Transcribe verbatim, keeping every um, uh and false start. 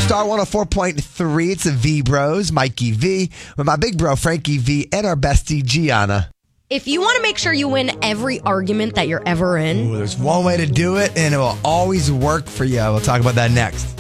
Star one oh four point three. It's the V Bros, Mikey V, with my big bro, Frankie V, and our bestie, Gianna. If you want to make sure you win every argument that you're ever in, Ooh, there's one way to do it, and it will always work for you. We'll talk about that next.